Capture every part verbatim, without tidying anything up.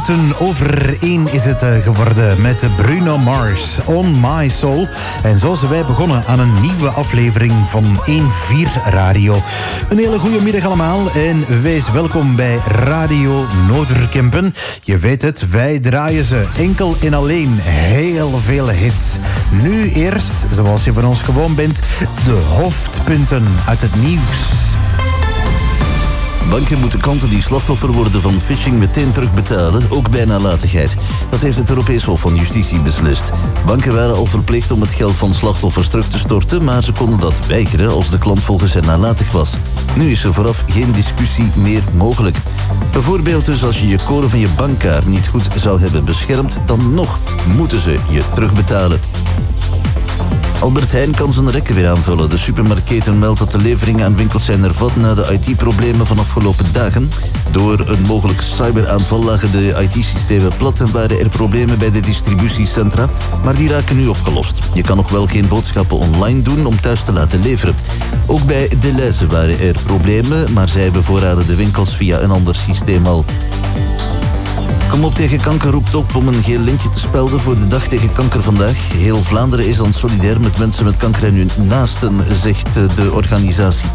minuten over één is het geworden met Bruno Mars, On My Soul. En zo zijn wij begonnen aan een nieuwe aflevering van één vier Radio. Een hele goede middag allemaal en wees welkom bij Radio Noorderkempen. Je weet het, wij draaien ze enkel en alleen heel veel hits. Nu eerst, zoals je van ons gewoon bent, de hoofdpunten uit het nieuws. Banken moeten klanten die slachtoffer worden van phishing meteen terugbetalen, ook bij nalatigheid. Dat heeft het Europees Hof van Justitie beslist. Banken waren al verplicht om het geld van slachtoffers terug te storten, maar ze konden dat weigeren als de klant volgens hen nalatig was. Nu is er vooraf geen discussie meer mogelijk. Bijvoorbeeld dus als je je code van je bankkaart niet goed zou hebben beschermd, dan nog moeten ze je terugbetalen. Albert Heijn kan zijn rekken weer aanvullen. De supermarktketen meldt dat de leveringen aan winkels zijn hervat na de I T-problemen van afgelopen dagen. Door een mogelijke cyberaanval lagen de I T-systemen plat en waren er problemen bij de distributiecentra, maar die raken nu opgelost. Je kan nog wel geen boodschappen online doen om thuis te laten leveren. Ook bij Deleuze waren er problemen, maar zij bevoorraden de winkels via een ander systeem al. Kom op tegen kanker roept op om een geel lintje te spelden voor de dag tegen kanker vandaag. Heel Vlaanderen is dan solidair met mensen met kanker en hun naasten, zegt de organisatie.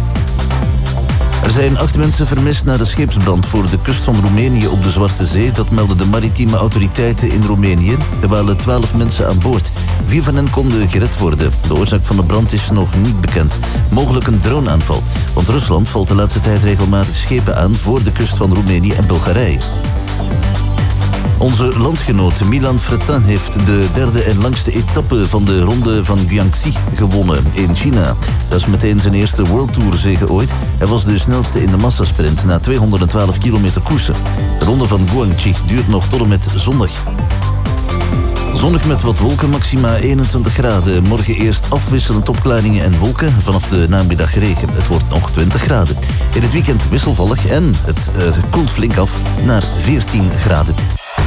Er zijn acht mensen vermist na de scheepsbrand voor de kust van Roemenië op de Zwarte Zee. Dat melden de maritieme autoriteiten in Roemenië. Er waren twaalf mensen aan boord. Vier van hen konden gered worden. De oorzaak van de brand is nog niet bekend. Mogelijk een droneaanval, want Rusland valt de laatste tijd regelmatig schepen aan voor de kust van Roemenië en Bulgarije. Onze landgenoot Milan Fretin heeft de derde en langste etappe van de ronde van Guangxi gewonnen in China. Dat is meteen zijn eerste World Tour zege ooit. Hij was de snelste in de massasprint na tweehonderdtwaalf kilometer koersen. De ronde van Guangxi duurt nog tot en met zondag. Zonnig met wat wolken, maxima eenentwintig graden. Morgen eerst afwisselend opklaringen en wolken. Vanaf de namiddag regen. Het wordt nog twintig graden. In het weekend wisselvallig en het uh, koelt flink af naar veertien graden.